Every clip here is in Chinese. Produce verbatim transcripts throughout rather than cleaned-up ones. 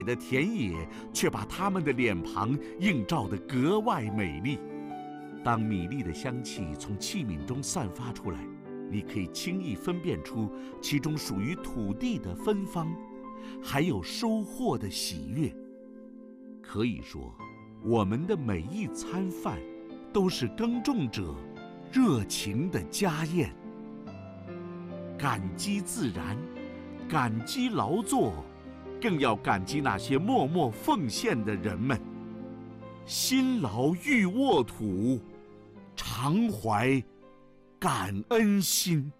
的田野却把他们的脸庞映照得格外美丽。当米粒的香气从器皿中散发出来，你可以轻易分辨出其中属于土地的芬芳，还有收获的喜悦。可以说，我们的每一餐饭都是耕种者热情的家宴。感激自然，感激劳作，更要感激那些默默奉献的人们。辛劳欲沃土，常怀感恩心。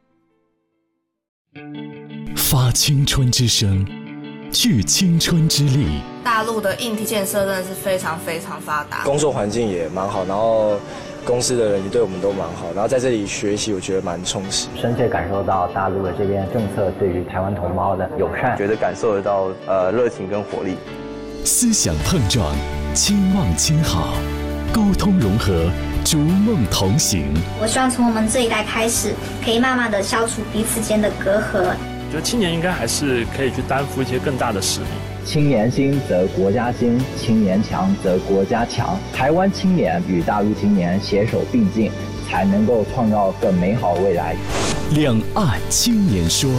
发青春之声，聚青春之力。 大陆的硬体建设真的是非常非常发达， 工作环境也蛮好，然后公司的人也对我们都蛮好，然后在这里学习，我觉得蛮充实， 深切感受到大陆的这边政策对于台湾同胞的友善， 觉得感受得到呃热情跟活力。 思想碰撞，亲望亲好，沟通融合，逐梦同行。 我希望从我们这一代开始，可以慢慢的消除彼此间的隔阂。 我觉得青年应该还是可以去担负一些更大的使命。 青年兴则国家兴，青年强则国家强。台湾青年与大陆青年携手并进，才能够创造更美好未来。 两岸青年说。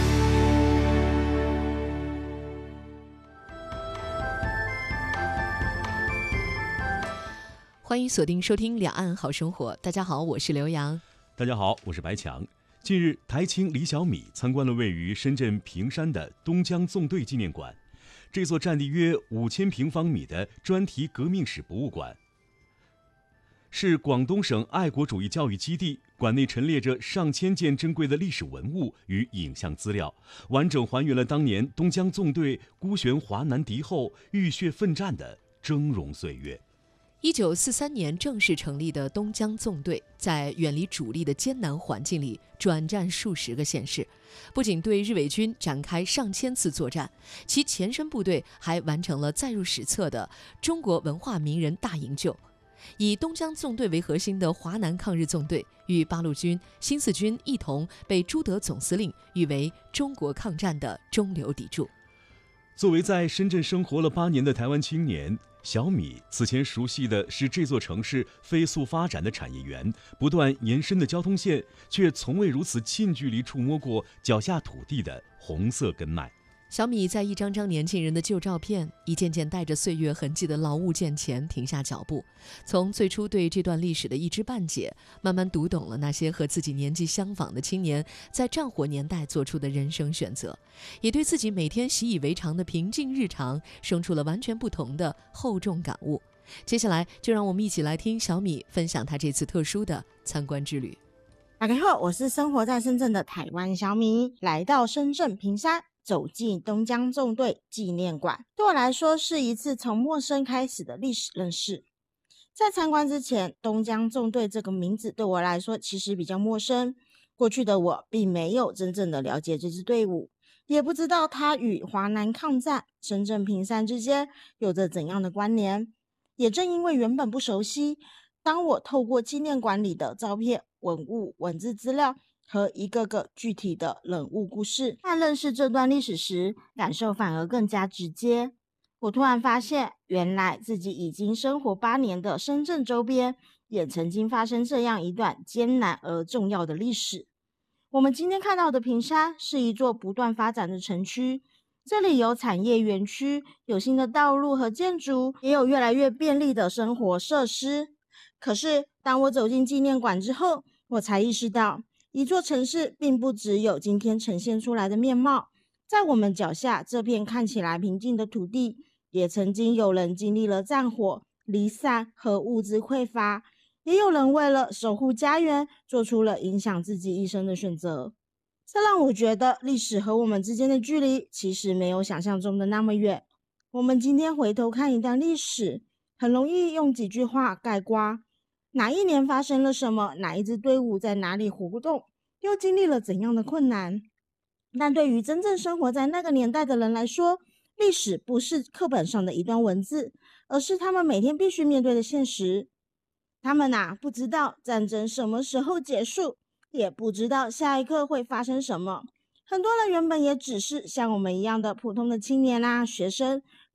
欢迎锁定收听《两岸好生活》。大家好，我是刘洋。 大家好，我是白强。近日，台青李小米参观了位于深圳坪山的东江纵队纪念馆。这座占地约五千平方米的专题革命史博物馆，是广东省爱国主义教育基地。馆内陈列着上千件珍贵的历史文物与影像资料，完整还原了当年东江纵队孤悬华南敌后、浴血奋战的峥嵘岁月。 一九四三年正式成立的东江纵队，在远离主力的艰难环境里转战数十个县市，不仅对日伪军展开上千次作战，其前身部队还完成了载入史册的中国文化名人大营救。以东江纵队为核心的华南抗日纵队，与八路军、新四军一同被朱德总司令誉为中国抗战的中流砥柱。 作为在深圳生活了八年的台湾青年，小米此前熟悉的是这座城市飞速发展的产业园，不断延伸的交通线，却从未如此近距离触摸过脚下土地的红色根脉。 小米在一张张年轻人的旧照片、一件件带着岁月痕迹的老物件前停下脚步，从最初对这段历史的一知半解，慢慢读懂了那些和自己年纪相仿的青年在战火年代做出的人生选择，也对自己每天习以为常的平静日常生出了完全不同的厚重感悟。接下来就让我们一起来听小米分享他这次特殊的参观之旅。 大家好，我是生活在深圳的台湾小米，来到深圳坪山，走进东江纵队纪念馆，对我来说是一次从陌生开始的历史认识。在参观之前，东江纵队这个名字对我来说其实比较陌生，过去的我并没有真正的了解这支队伍，也不知道它与华南抗战、深圳坪山之间有着怎样的关联。也正因为原本不熟悉，当我透过纪念馆里的照片、文物、文字资料和一个个具体的人物故事，在认识这段历史时，感受反而更加直接。我突然发现，原来自己已经生活八年的深圳周边，也曾经发生这样一段艰难而重要的历史。我们今天看到的坪山是一座不断发展的城区，这里有产业园区，有新的道路和建筑，也有越来越便利的生活设施。可是，当我走进纪念馆之后，我才意识到，一座城市并不只有今天呈现出来的面貌，在我们脚下这片看起来平静的土地，也曾经有人经历了战火、离散和物资匮乏，也有人为了守护家园，做出了影响自己一生的选择。这让我觉得历史和我们之间的距离其实没有想象中的那么远。我们今天回头看一段历史，很容易用几句话概括哪一年发生了什么，哪一支队伍在哪里活动，又经历了怎样的困难。但对于真正生活在那个年代的人来说，历史不是课本上的一段文字，而是他们每天必须面对的现实。他们啊，不知道战争什么时候结束，也不知道下一刻会发生什么。很多人原本也只是像我们一样的普通的青年啊、学生，